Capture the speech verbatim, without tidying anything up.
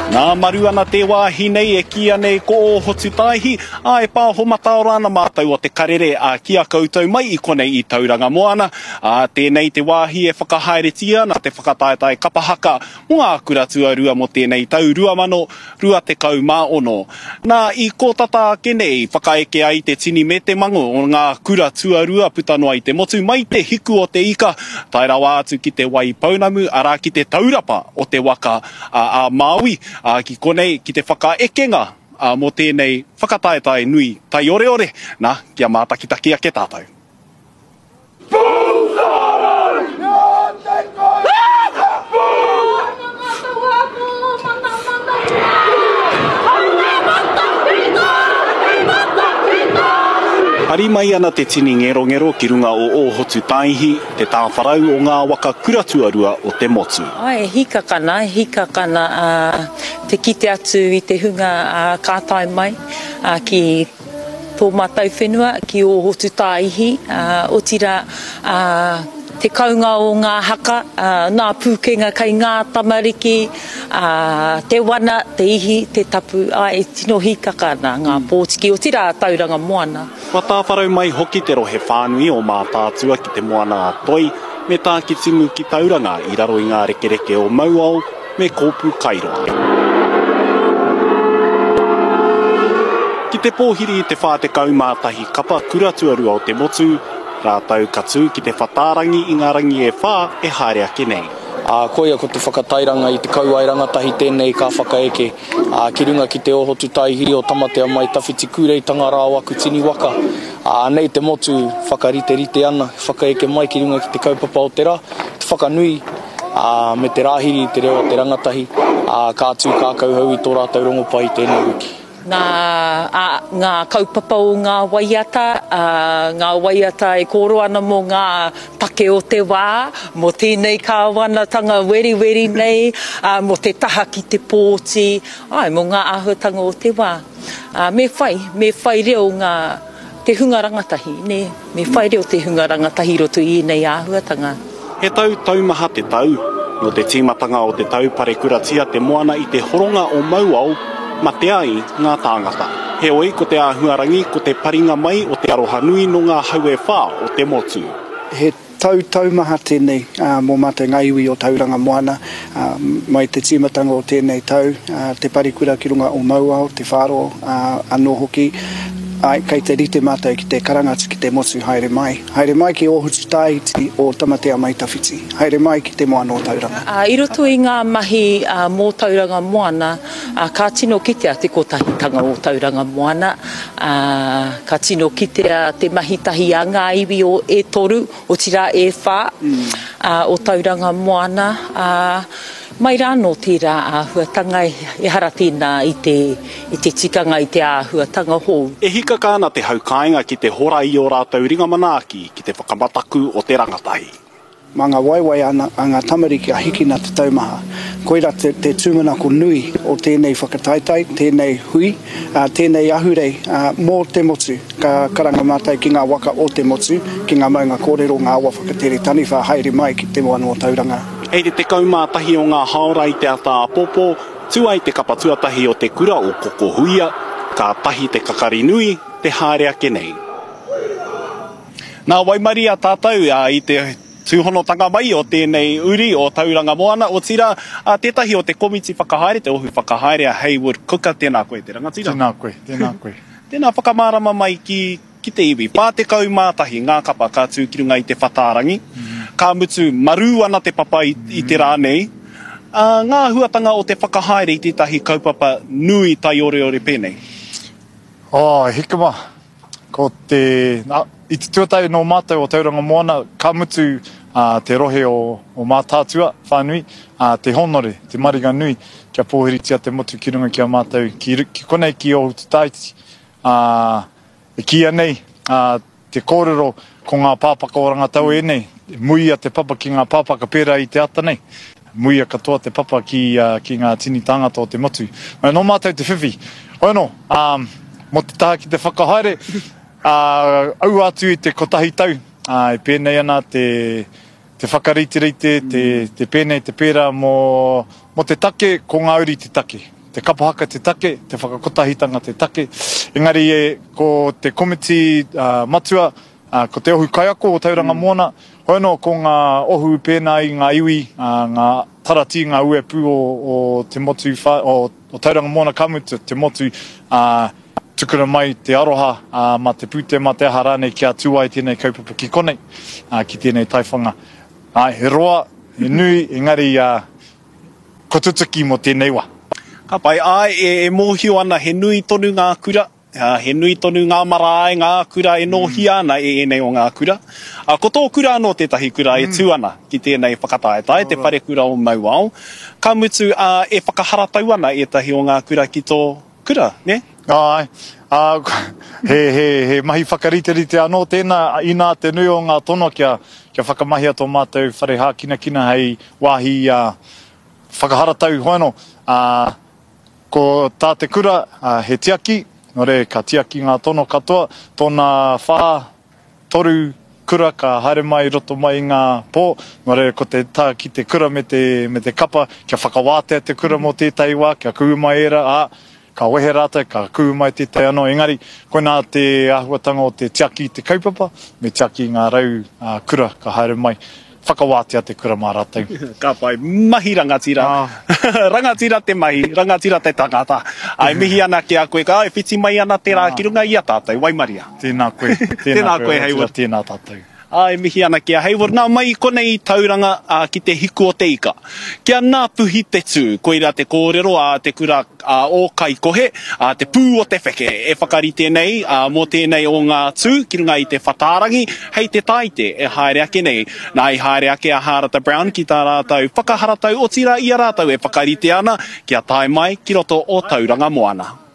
Nā maru ana te wāhi nei e kia nei ko o hotu tāihi, a e pā homata o rāna mātou o te karere a kia koutou mai i konei i tauranga moana. A tēnei te wāhi e whakahaeretia na te whakataetai kapahaka mo ngā kura tuarua mo tēnei tau rua mano, rua te kau mā ono. Nā i ko tata kenei whakaeke ai te tini me te mango o ngā kura tuarua putanoa i te motu mai te hiku o te ika, tai rawa atu ki te wai paunamu, arā ki te taurapa o te waka a, a Māui. A ki konei, ki te whakaekenga a mo tēnei whakataetai nui tai ore ore, nā, kia mātakitaki a ke tātou. Hari mai ana te tini ngero ngero ki runga o o hotu tāihi, te tāwharau o ngā waka kura tuarua o te motu. Ai, hika kana, hika kana uh, te kite atu i te hunga uh, kātai mai uh, ki tō mātou whenua, ki o hotu tāihi, uh, o tira uh, te kaunga o ngā haka, uh, ngā pūkenga kai ngā tamariki, uh, te wana, te ihi, te tapu, ai, tino hika kana ngā pōtiki o tira tauranga moana. Wa tāwharau mai hoki te rohe whānui o mā tātua ki te moana a toi, me tā ki timu ki tauranga i raro i ngā rekereke o Mauao me kōpū Kairoa. Ki te pōhiri i te whātekau mātahi kapa kura tuarua o te motu, rātau katu ki te whatārangi i ngā rangi e whā e haere ake nei. A koia ko te whakatairanga i te kauai rangatahi tēnei ka whakaeke. A ki runga ki te ohotu tāihi o tamatea mai tawhiti kūreitanga rā waku tini waka. A nei te motu whakarite rite ana, whakaeke mai ki runga ki te kaupapa o te rā, te whakanui a, me te rāhiri i te reo o te rangatahi. A kātū kākau hau i tō rātau rongopai tēnei wiki. Ngā, a, ngā kaupapa o ngā waiata, a, ngā waiata e koro ana mo ngā pake o te wā, mo tēnei kāwanatanga weri weri nei, a, mo te taha ki te pōti, ai, mo ngā āhuatanga o te wā. A, me whai, me whai reo ngā te hunga rangatahi, ne? Me whai reo te hunga rangatahi roto i nei āhuatanga. He tau taumaha te tau, no te tīmatanga o te tau pare kuratia te moana i te horonga o Mauao, ma te ai ngā tāngata. He oi ko te āhuarangi, ko te paringa mai o te aroha nui no ngā haue whā o te motu. He tau taumaha tēnei uh, mō mate ngaiwi o tauranga moana, uh, mai te tīmatanga o tēnei tau, uh, te parikura ki runga o Mauao, te whāro uh, anō hoki, ai, kei te rite mātai ki te karangatu ki te motu haere mai. Haere mai ki o hotu tāiti o tamatea mai tawhiti. Haere mai ki te moana o tauranga. Uh, I roto i ngā mahi uh, mō tauranga moana, uh, ka tino kitea te kotahitanga o tauranga moana. Uh, ka tino kitea te mahitahi a ngā iwi o e toru, o tira e whā, mm. uh, o tauranga moana. Uh, Mai rāno tērā āhuatanga e hara tēnā i te, i te tikanga i te āhuatanga hou. E hika kāna te haukainga ki te hora i o rātau ringa manaaki ki te whakamataku o te rangatahi. Mā ngā waiwai ana, a ngā tamariki a hiki nā te taumaha. Koira te, te tūmanako nui o tēnei whakataitai, tēnei hui, uh, tēnei ahurei uh, mō te motu, ka karanga mātai ki ngā waka o te motu, ki ngā maunga kōrero ngā awa whakatere tani wha haere mai ki te moana o tauranga. Hei te tekau mātahi o ngā haora i te ata apopo, tuai te kapa tuatahi o te kura o koko huia, ka tahi te kakari nui, te haere ake nei. Nā waimari a tātou a i te tūhonotanga mai o tēnei uri o tauranga moana, o tira a tētahi o te komiti whakahaere, te ohu whakahaere a Haywood Kuka, tēnā koe te rangatira. Tēnā koe, tēnā koe. Tēnā whakamārama mai ki, ki te iwi. Pā te kau mātahi, ngā kapa ka tūkirunga i te whatārangi. Mm. Ka mutu maru ana te papa i, i te rā nei. Uh, ngā huatanga o te whakahaere i tētahi kaupapa nui tai ore ore pēnei. Oh, hikama. Ko te, na, i te tuatai no mātou o tauranga moana, ka mutu uh, te rohe o, o mātātua whānui, uh, te honore, te mariga nui, kia pōhiritia te motu ki runga ki a mātou, ki, ki konei ki o hutu taiti. Uh, e kia nei, uh, te kōrero ko ngā pāpaka o rangatau e nei, muia te papa ki ngā pāpaka pērā i te ata nei. Muia katoa te papa ki, uh, ki ngā tini tangata o te motu. Mai no mātou te whiwhi. Oino, um, mo te taha ki te whakahaere, uh, au atu i te kotahi tau. Uh, e pēnei ana te, te whakarite reite, te, te pēnei te pērā mo, mo te take, ko ngā uri te take. te kapahaka te take, te whakakotahitanga te take. Engari e, ko te komiti uh, matua, uh, ko te ohu kaiako o Tauranga Moana, hoino ko ngā ohu pēnā i ngā iwi, uh, ngā tarati, ngā uepu o, o te motu, wha, o, o Tauranga Moana kamutu, te motu, uh, tukura mai te aroha, uh, ma te pute, ma te aha rānei kia tuai tēnei kaupapa ki konei, uh, ki tēnei taiwhanga. Uh, he roa, he nui, engari, uh, ko tutuki mo tēnei wā. Ka pai, ai, e, e mōhio ana, he nui tonu ngā kura, uh, he nui tonu ngā marae, ngā kura e nohi ana e enei o ngā kura. Uh, ko tō kura anō tētahi kura e tū ana ki tēnei whakataetae, te whare kura o Mauao. Ka mutu uh, e whakaharatau ana e tahi o ngā kura ki tō kura, ne? Ai, uh, he, he, he mahi whakariterite anō tēnā, ina te nui o ngā tono kia, kia whakamahi ato mātou whare hā kina kina hei wāhi uh, whakaharatau hoino. Uh, ko tā te kura, uh, he tiaki, no re, ka tiaki ngā tono katoa, tōna whā toru kura ka haere mai roto mai ngā pō, no re, ko te tā ki te kura me te, me te kapa, kia whakawātea te kura mo tētai wā, kia kū mai era, a, ka wehe rātai, ka kū mai tētai anō, engari, koe nā te ahuatanga o te tiaki te kaupapa, me tiaki ngā rau uh, kura ka haere mai. Whakawātea te kura mā rātou. Ka pai, mahi rangatira. Ah. Rangatira te mahi, rangatira te tangata. Ai mihi ana ki a koe, ka ai whiti mai ana te rā ki runga i a tātou, Waimaria. Tēnā koe, tēnā, tēnā koe, koe Hayward. Tēnā tātou. Ai mihi ana ki a Hayward. Nā mai konei tauranga uh, ki te hiku o te ika. Kia nā puhi te tū, koira te kōrero a te kura uh, o kai kohe, uh, te pū o te wheke. E whakari tēnei, uh, mō tēnei o ngā tū, ki runga i te whatarangi, hei te taite e haere ake nei. Nā i haere ake a Harata Brown ki tā rātau whakaharatau o tira i a rātau e whakarite ana, kia tae mai ki roto o Tauranga Moana.